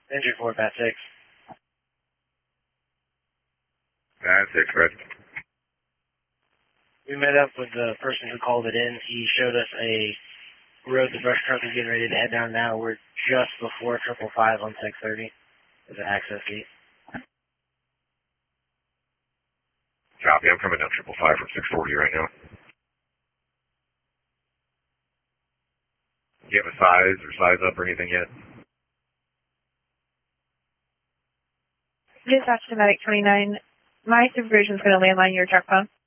Entry 4, Bat 6. Bat 6, Fred. We met up with the person who called it in. He showed us a road the brush truck is getting ready to head down now. We're just before 555 on 630. There's an access gate. Copy, I'm coming down 555 from 640 right now. Do you have a size up or anything yet? Dispatch to Medic 29. My supervision is going to landline your truck phone.